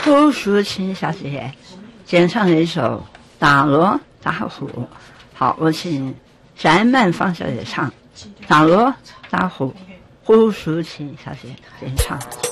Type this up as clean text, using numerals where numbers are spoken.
胡淑琴小姐演唱了一首《打锣打鼓》。好，我请翟曼芳小姐唱《打锣打鼓》，胡淑琴小姐演唱。